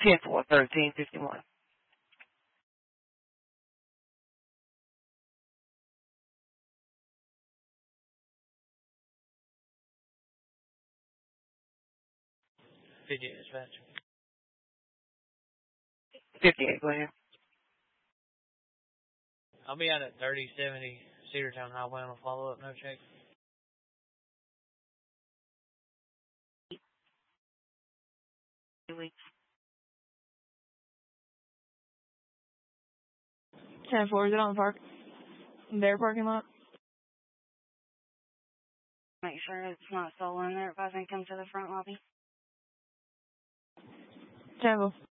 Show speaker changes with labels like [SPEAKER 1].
[SPEAKER 1] 10-4-13-51.
[SPEAKER 2] Dispatch.
[SPEAKER 1] 58, go ahead.
[SPEAKER 2] I'll be out at 3070 Cedartown Highway on a follow-up, no check.
[SPEAKER 1] Weeks.
[SPEAKER 3] 10-4, is it on their parking lot?
[SPEAKER 1] Make sure it's not stolen there. If I think come to the front lobby.
[SPEAKER 3] 10-4.